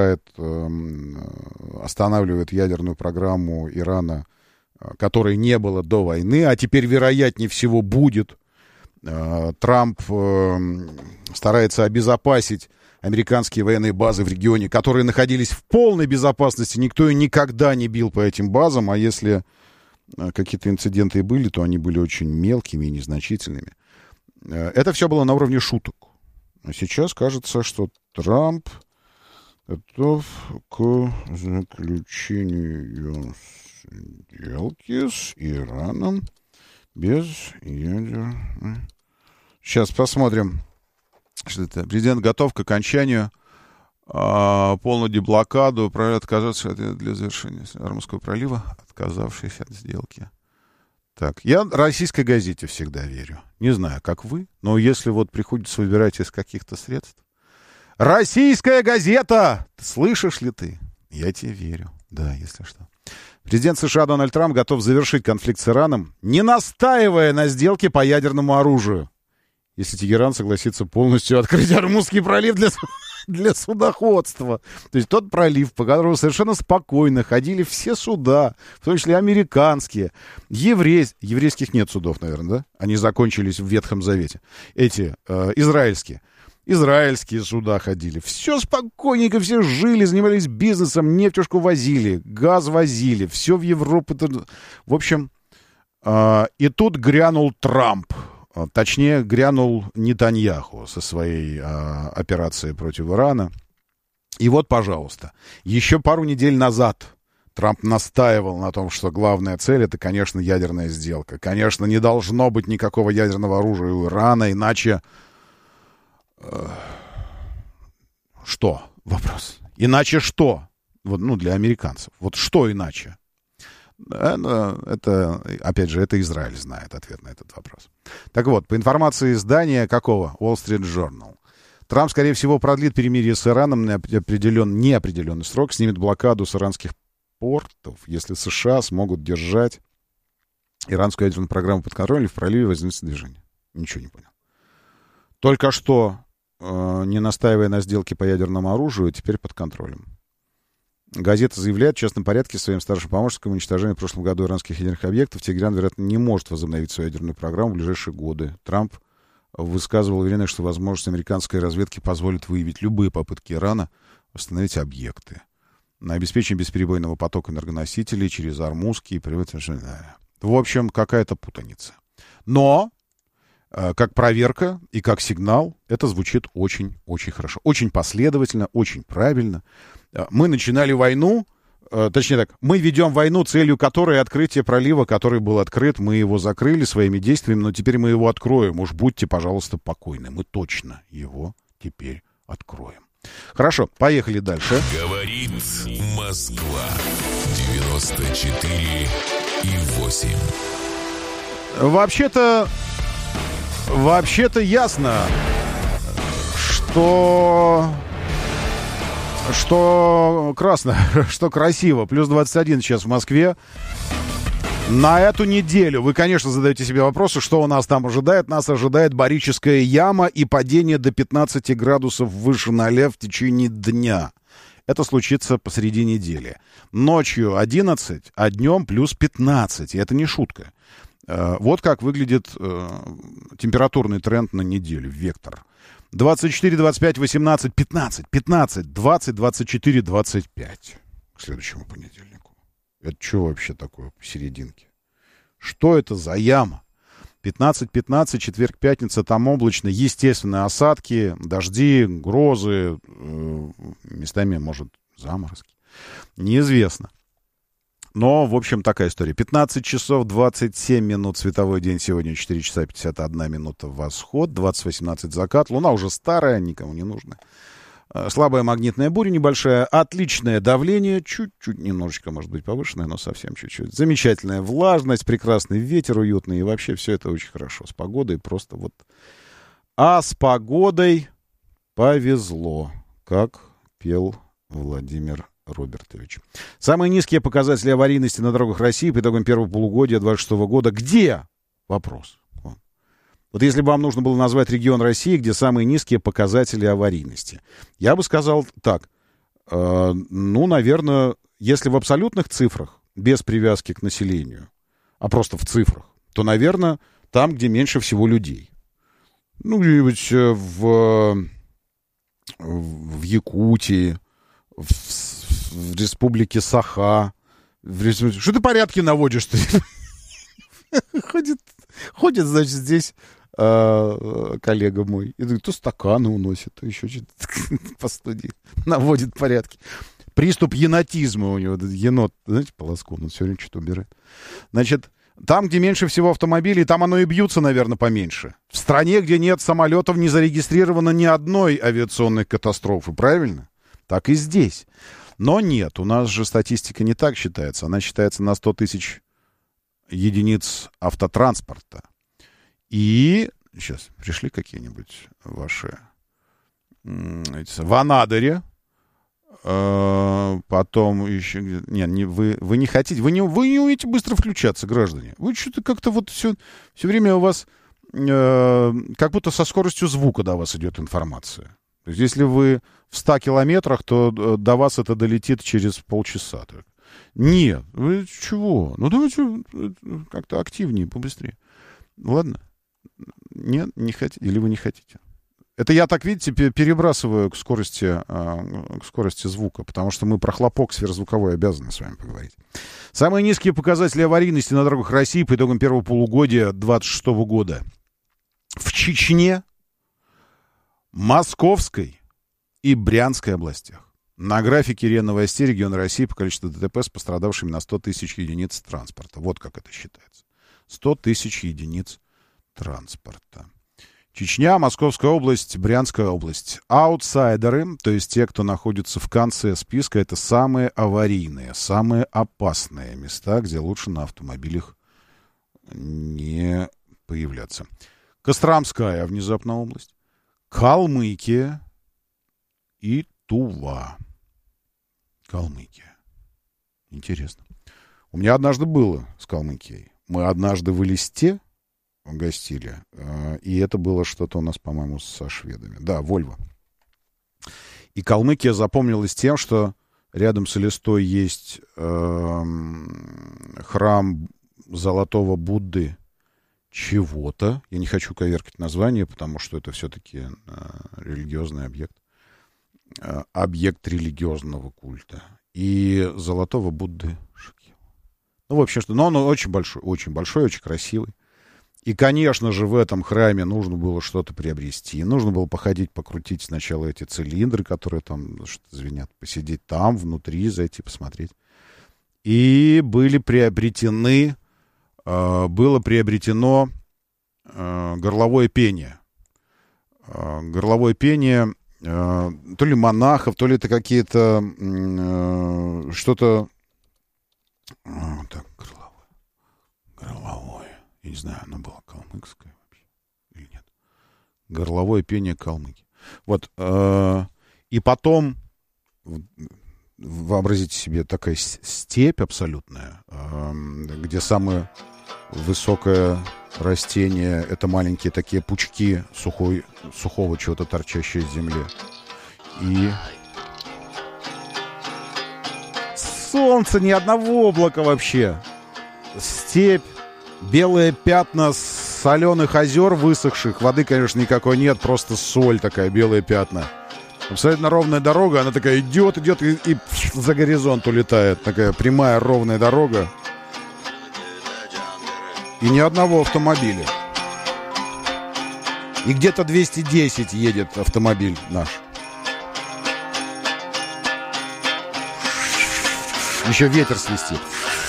останавливает ядерную программу Ирана, которой не было до войны, а теперь, вероятнее всего, будет. Трамп старается обезопасить американские военные базы в регионе, которые находились в полной безопасности. Никто и никогда не бил по этим базам, а если какие-то инциденты и были, то они были очень мелкими и незначительными. Это все было на уровне шуток. А сейчас кажется, что Трамп готов к заключению сделки с Ираном без ядерной... Сейчас посмотрим, что это. Президент готов к окончанию полную деблокаду, отказаться для завершения Ормузского пролива, отказавшись от сделки. Так, я российской газете всегда верю. Не знаю, как вы, но если вот приходится выбирать из каких-то средств. Российская газета! Слышишь ли ты? Я тебе верю. Да, если что. Президент США Дональд Трамп готов завершить конфликт с Ираном, не настаивая на сделке по ядерному оружию, если Тегеран согласится полностью открыть Ормузский пролив для судоходства. То есть тот пролив, по которому совершенно спокойно ходили все суда, в том числе американские, еврейских нет судов, наверное, да? Они закончились в Ветхом Завете. Израильские суда ходили. Все спокойненько, все жили, занимались бизнесом, нефтюшку возили, газ возили, все в Европу. В общем, и тут грянул Трамп. Точнее, грянул Нетаньяху со своей операцией против Ирана. И вот, пожалуйста, еще пару недель назад Трамп настаивал на том, что главная цель — это, конечно, ядерная сделка. Конечно, не должно быть никакого ядерного оружия у Ирана, иначе... Что? Вопрос. Иначе что? Вот, для американцев. Вот что иначе? Это, опять же, это Израиль знает ответ на этот вопрос. Так вот, по информации издания какого? Wall Street Journal. Трамп, скорее всего, продлит перемирие с Ираном на неопределенный срок, снимет блокаду с иранских портов, если США смогут держать иранскую ядерную программу под контролем, в проливе возникнет движение. Ничего не понял. Только что, не настаивая на сделке по ядерному оружию, теперь под контролем. Газета заявляет, в частном порядке своим старшим помощникам уничтожения в прошлом году иранских ядерных объектов Тегеран, вероятно, не может возобновить свою ядерную программу в ближайшие годы. Трамп высказывал уверенность, что возможность американской разведки позволит выявить любые попытки Ирана восстановить объекты. На обеспечение бесперебойного потока энергоносителей через Ормузский привод. В общем, какая-то путаница. Но, как проверка и как сигнал, это звучит очень-очень хорошо. Очень последовательно, очень правильно. Мы начинали войну, точнее так, мы ведем войну, целью которой открытие пролива, который был открыт, мы его закрыли своими действиями, но теперь мы его откроем. Уж будьте, пожалуйста, покойны. Мы точно его теперь откроем. Хорошо, поехали дальше. Говорит Москва. 94,8. Вообще-то ясно, что красиво. Плюс 21 сейчас в Москве. На эту неделю вы, конечно, задаете себе вопросы, что у нас там ожидает. Нас ожидает барическая яма и падение до 15 градусов выше 0 в течение дня. Это случится посреди недели. Ночью 11, а днем плюс 15. И это не шутка. Вот как выглядит температурный тренд на неделю, вектор. 24, 25, 18, 15, 15, 20, 24, 25. К следующему понедельнику. Это что вообще такое посерединке? Что это за яма? 15-15, четверг, пятница, там облачно. Естественные осадки, дожди, грозы, местами, может, заморозки. Неизвестно. Но, в общем, такая история. 15 часов 27 минут световой день. Сегодня 4 часа 51 минута восход. 20:18 закат. Луна уже старая, никому не нужна. Слабая магнитная буря небольшая. Отличное давление. Чуть-чуть немножечко, может быть, повышенное, но совсем чуть-чуть. Замечательная влажность, прекрасный ветер уютный. И вообще все это очень хорошо. С погодой просто вот... А с погодой повезло, как пел Владимир Робертович. Самые низкие показатели аварийности на дорогах России по итогам первого полугодия 2026 года. Где? Вопрос. Вот если бы вам нужно было назвать регион России, где самые низкие показатели аварийности, я бы сказал так. Ну, наверное, если в абсолютных цифрах, без привязки к населению, а просто в цифрах, то, наверное, там, где меньше всего людей. Ну, где-нибудь в Якутии, в республике Саха. Что ты порядки наводишь-то? Ходит, значит, здесь коллега мой. И то стаканы уносит, то еще что-то по студии. Наводит порядки. Приступ енотизма у него. Енот, знаете, полоском, он все время что-то убирает. Значит, там, где меньше всего автомобилей, там оно и бьются, наверное, поменьше. В стране, где нет самолетов, не зарегистрировано ни одной авиационной катастрофы. Правильно? Так и здесь. Но нет, у нас же статистика не так считается. Она считается на 100 тысяч единиц автотранспорта. И сейчас пришли какие-нибудь ваши в Анадыре, потом еще... вы не хотите, вы не умеете быстро включаться, граждане. Вы что-то как-то вот все время у вас как будто со скоростью звука до вас идет информация. То есть если вы в 100 километрах, то до вас это долетит через полчаса. Нет, вы чего? Ну давайте как-то активнее, побыстрее. Ладно? Нет, не хотите? Или вы не хотите? Это я так, видите, перебрасываю к скорости звука, потому что мы про хлопок сверхзвуковой обязаны с вами поговорить. Самые низкие показатели аварийности на дорогах России по итогам первого полугодия 2026 года. В Чечне, Московской и Брянской областях. На графике РИА Новостей региона России по количеству ДТП с пострадавшими на 100 тысяч единиц транспорта. Вот как это считается. 100 тысяч единиц транспорта. Чечня, Московская область, Брянская область. Аутсайдеры, то есть те, кто находится в конце списка, это самые аварийные, самые опасные места, где лучше на автомобилях не появляться. Костромская внезапно область. Калмыкия и Тува. Калмыкия. Интересно. У меня однажды было с Калмыкией. Мы однажды в Элисте гостили, и это было что-то у нас, по-моему, со шведами. Да, Вольво. И Калмыкия запомнилась тем, что рядом с Элистой есть храм Золотого Будды чего-то. Я не хочу коверкать название, потому что это все-таки религиозный объект. Объект религиозного культа. И Золотого Будды. Ну, в общем, что... Но он очень большой, очень красивый. И, конечно же, в этом храме нужно было что-то приобрести. Нужно было походить, покрутить сначала эти цилиндры, которые там что-то звенят, посидеть там, внутри, зайти, посмотреть. И было приобретено горловое пение. Горловое пение то ли монахов, то ли это какие-то что-то... Так, горловое. Я не знаю, оно было калмыцкое вообще или нет. Горловое пение калмыки. Вот. И потом, вообразите себе, такая степь абсолютная, где самое высокое растение — это маленькие такие пучки сухого чего-то, торчащие из земли. И... солнце, ни одного облака вообще. Степь. Белые пятна с соленых озер высохших. Воды, конечно, никакой нет, просто соль такая, белые пятна. Абсолютно ровная дорога, она такая идет и за горизонт улетает. Такая прямая ровная дорога. И ни одного автомобиля. И где-то 210 едет автомобиль наш. Еще ветер свистит.